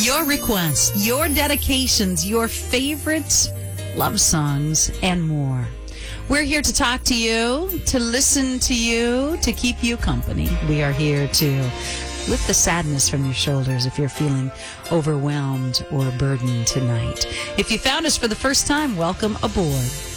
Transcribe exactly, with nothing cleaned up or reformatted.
your requests, your dedications, your favorites, love songs, and more. We're here to talk to you, to listen to you, to keep you company. We are here to lift the sadness from your shoulders if you're feeling overwhelmed or burdened tonight. If you found us for the first time, welcome aboard.